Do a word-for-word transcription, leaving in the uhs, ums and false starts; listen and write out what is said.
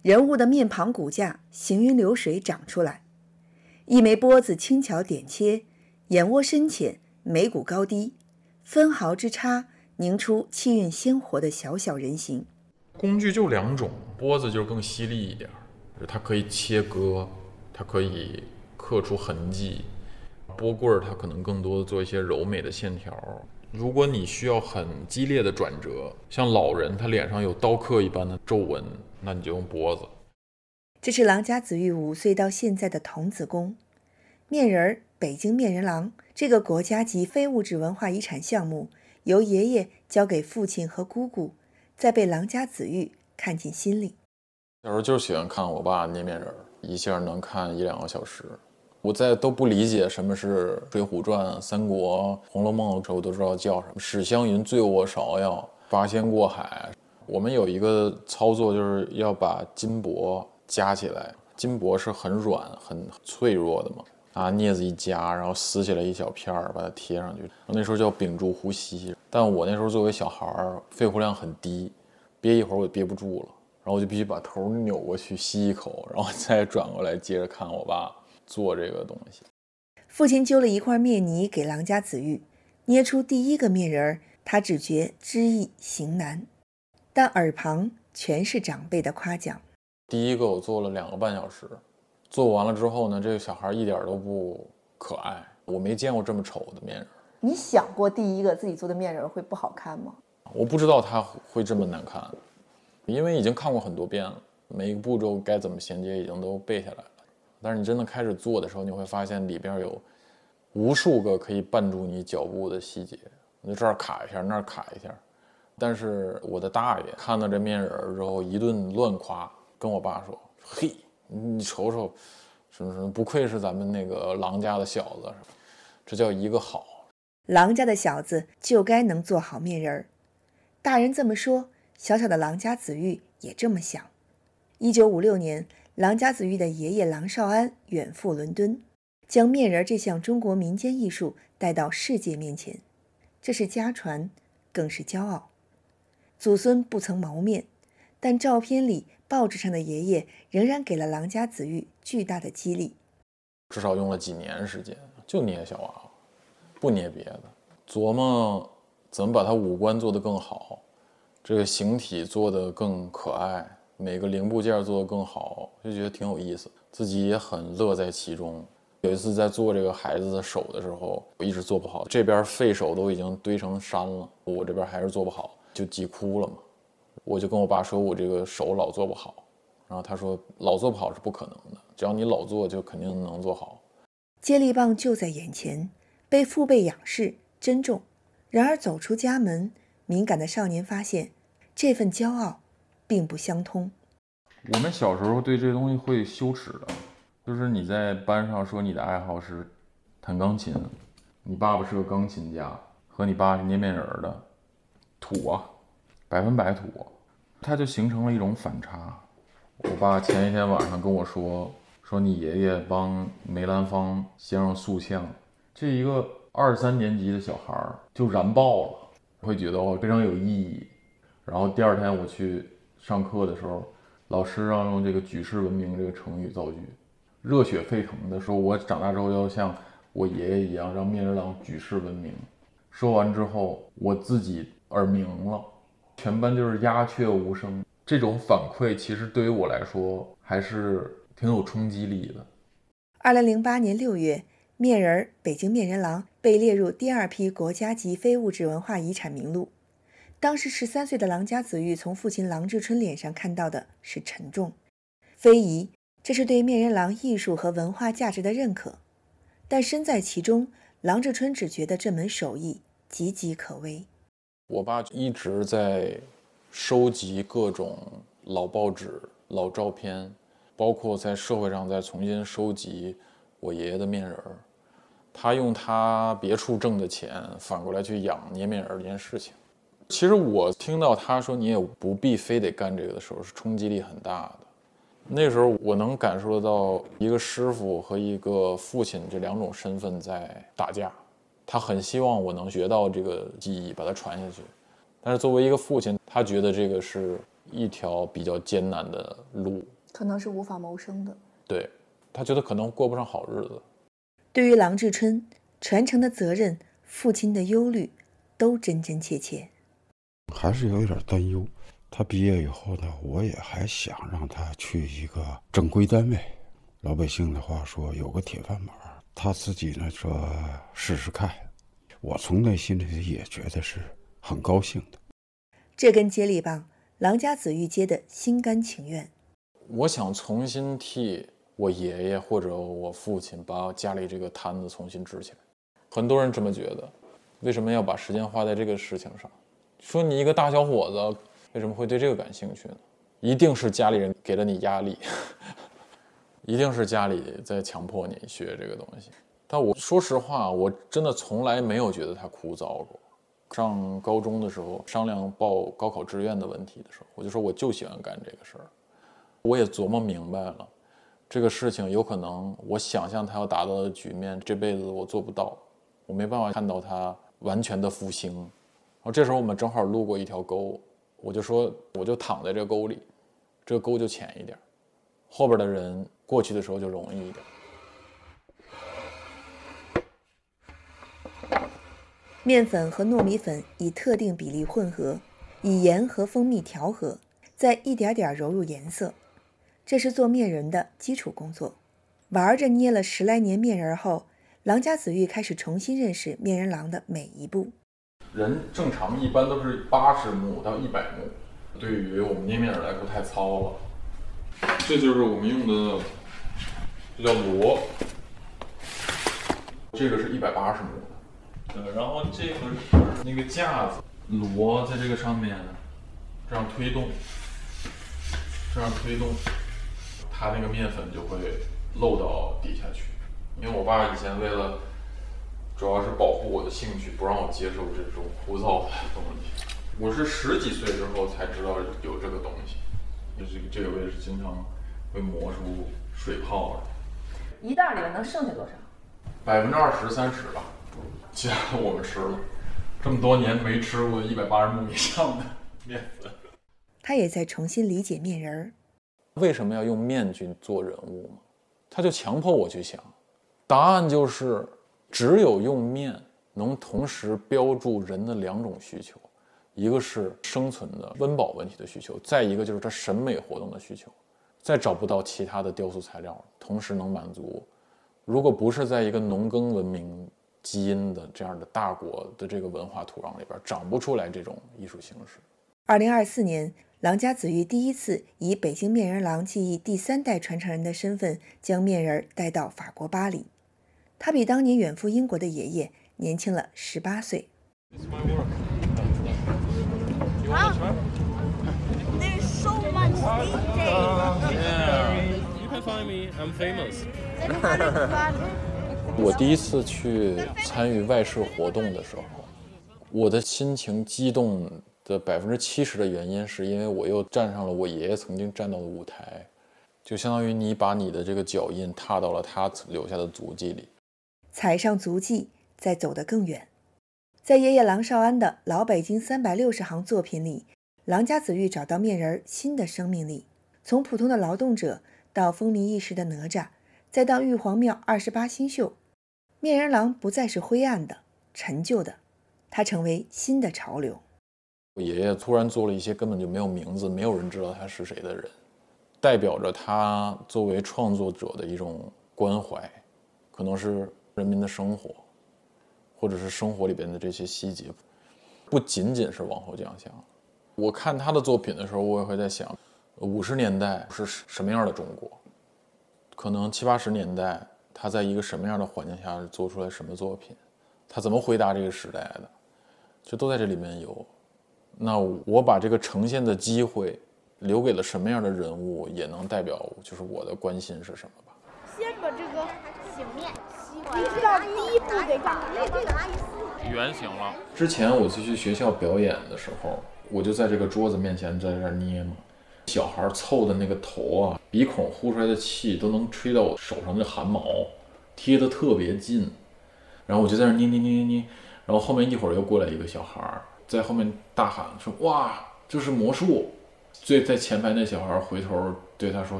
人物的面庞骨架行云流水长出来，一枚钵子轻巧点切，眼窝深浅，眉骨高低，分毫之差凝出气韵鲜活的小小人形。 工具就两种，钵子就更犀利一点，它可以切割，它可以刻出痕迹。钵棍它可能更多的做一些柔美的线条。如果你需要很激烈的转折，像老人他脸上有刀刻一般的皱纹，那你就用钵子。 这是郎家子玉五岁到现在的童子功。面人儿北京面人郎这个国家级非物质文化遗产项目，由爷爷交给父亲和姑姑，再被郎家子玉看进心里。 小时候就喜欢看我爸捏面人，一下能看一两个小时。我在都不理解什么是《水浒传》《三国》《红楼梦》的时候，都知道叫什么史湘云醉卧芍药，八仙过海。我们有一个操作，就是要把金箔夹起来，金箔是很软很脆弱的嘛，拿镊子一夹，然后撕起来一小片儿，把它贴上去。那时候叫屏住呼吸，但我那时候作为小孩，肺活量很低，憋一会儿我憋不住了，然后我就必须把头扭过去吸一口，然后再转过来接着看我爸做这个东西。 父亲揪了一块面泥给郎家子玉，捏出第一个面人，他只觉知易行难，但耳旁全是长辈的夸奖。 第一个我做了两个半小时，做完了之后呢，这个小孩一点都不可爱，我没见过这么丑的面人。 你想过第一个自己做的面人会不好看吗？ 我不知道他会这么难看，因为已经看过很多遍了，每一个步骤该怎么衔接已经都背下来了。但是你真的开始做的时候，你会发现里边有无数个可以绊住你脚步的细节，你就这儿卡一下，那儿卡一下。但是我的大爷看到这面人之后一顿乱夸，跟我爸说：“嘿，你瞅瞅，什么什么，不愧是咱们那个郎家的小子，这叫一个好。” 郎家的小子就该能做好面人。大人这么说，小小的郎家子玉也这么想。一九五六年，郎家子玉的爷爷郎绍安远赴伦敦，将面人这项中国民间艺术带到世界面前，这是家传，更是骄傲。祖孙不曾谋面，但照片里、报纸上的爷爷仍然给了郎家子玉巨大的激励。 至少用了几年时间，就捏小娃娃，不捏别的，琢磨怎么把它五官做得更好，这个形体做得更可爱，每个零部件做得更好，就觉得挺有意思，自己也很乐在其中。有一次在做这个孩子的手的时候，我一直做不好，这边废手都已经堆成山了，我这边还是做不好，就急哭了嘛。我就跟我爸说，我这个手老做不好，然后他说老做不好是不可能的，只要你老做就肯定能做好。 接力棒就在眼前，被父辈仰视珍重。然而走出家门，敏感的少年发现这份骄傲并不相通。 我们小时候对这东西会羞耻的，就是你在班上说你的爱好是弹钢琴，你爸爸是个钢琴家，和你爸是捏面人的，土啊，百分百土，它就形成了一种反差。我爸前一天晚上跟我说，说你爷爷帮梅兰芳先生塑像，这一个二三年级的小孩就燃爆了，会觉得哦非常有意义。然后第二天我去上课的时候，老师让用这个举世闻名这个成语造句，热血沸腾的说，我长大之后要像我爷爷一样让面人郎举世闻名。说完之后，我自己耳鸣了，全班就是鸦雀无声。这种反馈其实对于我来说还是挺有冲击力的。 二零零八年六月，面人北京面人郎被列入第二批国家级非物质文化遗产名录。当时十三岁的郎家子玉从父亲郎志春脸上看到的是沉重，非遗，这是对面人郎艺术和文化价值的认可。但身在其中，郎志春只觉得这门手艺岌岌可危。 我爸一直在收集各种老报纸、老照片，包括在社会上再重新收集我爷爷的面人。他用他别处挣的钱反过来去养捏面人这件事情。其实我听到他说你也不必非得干这个的时候，是冲击力很大的。那时候我能感受得到一个师傅和一个父亲这两种身份在打架，他很希望我能学到这个技艺，把它传下去。但是作为一个父亲，他觉得这个是一条比较艰难的路， 可能是无法谋生的。 对，他觉得可能过不上好日子。 对于郎志春，传承的责任、父亲的忧虑，都真真切切。 还是有点担忧。他毕业以后呢，我也还想让他去一个正规单位。老百姓的话说，有个铁饭碗。他自己呢说试试看。我从内心里也觉得是很高兴的。 这根接力棒，郎家子玉接得心甘情愿。 我想重新替我爷爷或者我父亲把家里这个摊子重新支起来。很多人这么觉得，为什么要把时间花在这个事情上？说你一个大小伙子为什么会对这个感兴趣呢？一定是家里人给了你压力，一定是家里在强迫你学这个东西。但我说实话，我真的从来没有觉得它枯燥过。上高中的时候商量报高考志愿的问题的时候，我就说我就喜欢干这个事儿。我也琢磨明白了，这个事情有可能我想象它要达到的局面，这辈子我做不到，我没办法看到它完全的复兴。然后这时候我们正好路过一条沟，我就说我就躺在这个沟里，这个沟就浅一点，后边的人过去的时候就容易一点。 面粉和糯米粉以特定比例混合，以盐和蜂蜜调和，再一点点揉入颜色，这是做面人的基础工作。玩着捏了十来年面人后，郎家子玉开始重新认识面人郎的每一步。 人正常一般都是八十目到一百目，对于我们捏面人来说太糙了。这就是我们用的，这叫螺，这个是一百八十目的。呃，然后这个是那个架子，螺在这个上面这样推动，这样推动，它那个面粉就会漏到底下去。因为我爸以前为了主要是保护我的兴趣，不让我接受这种枯燥的东西。我是十几岁之后才知道有这个东西，就是这个位置经常会磨出水泡来。 一袋里面能剩下多少？ 百分之二十、三十吧。既然我们吃了，这么多年没吃过一百八十目以上的面粉。 他也在重新理解面人儿。 为什么要用面去做人物吗？他就强迫我去想，答案就是只有用面能同时标注人的两种需求，一个是生存的温饱问题的需求，再一个就是他审美活动的需求。再找不到其他的雕塑材料同时能满足。如果不是在一个农耕文明基因的这样的大国的这个文化土壤里边，长不出来这种艺术形式。 二零二四年，郎家子玉第一次以北京面人郎技艺第三代传承人的身份，将面人带到法国巴黎。他比当年远赴英国的爷爷年轻了十八岁。 Wow. There's so much detail. Yeah. You can find me. I'm famous. 我第一次去参与外事活动的时候，我的心情激动的百分之七十的原因，是因为我又站上了我爷爷曾经站到的舞台，就相当于你把你的这个脚印踏到了他留下的足迹里， 踩上足迹，再走得更远。在爷爷郎绍安的老北京三百六十行作品里，郎家子玉找到面人新的生命力，从普通的劳动者到风靡一时的哪吒，再到玉皇庙二十八星宿，面人郎不再是灰暗的、陈旧的，它成为新的潮流。 我爷爷突然做了一些根本就没有名字、没有人知道他是谁的人，代表着他作为创作者的一种关怀，可能是人民的生活，或者是生活里边的这些细节，不仅仅是王侯将相。我看他的作品的时候，我也会在想，五十年代是什么样的中国？可能七八十年代他在一个什么样的环境下做出来什么作品？他怎么回答这个时代的？这都在这里面有。那我把这个呈现的机会留给了什么样的人物，也能代表就是我的关心是什么吧。 先把这个醒面吸过来，你知道第一步得干嘛？ 圆形了。 之前我去学校表演的时候，我就在这个桌子面前在这儿捏嘛，小孩凑的那个头啊，鼻孔呼出来的气都能吹到我手上的汗毛，贴得特别近。然后我就在那捏捏捏捏捏，然后后面一会儿又过来一个小孩，在后面大喊说：“哇，这是魔术！” 最在前排那小孩回头对他说：“